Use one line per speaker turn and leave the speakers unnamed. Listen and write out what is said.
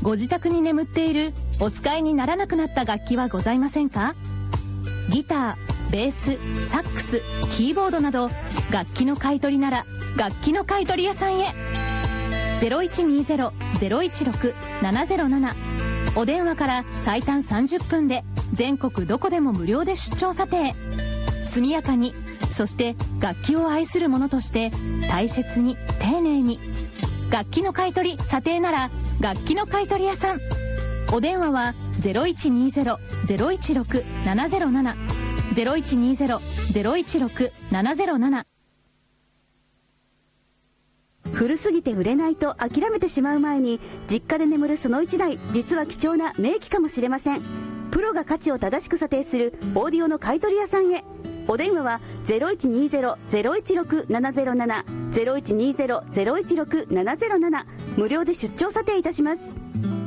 ご自宅に眠っているお使いにならなくなった楽器はございませんか？ギター、ベース、サックス、キーボードなど楽器の買い取りなら楽器の買い取り屋さんへ。 0120-016-707 お電話から最短30分で全国どこでも無料で出張査定。速やかに、そして楽器を愛する者として大切に丁寧に。楽器の買い取り査定なら楽器の買い取り屋さん。お電話は 0120-016-707 0120-016-707。
古すぎて売れないと諦めてしまう前に、実家で眠るその1台、実は貴重な名機かもしれません。プロが価値を正しく査定するオーディオの買い取り屋さんへ。お電話は 0120-016-707 0120-016-707 無料で出張査定いたします。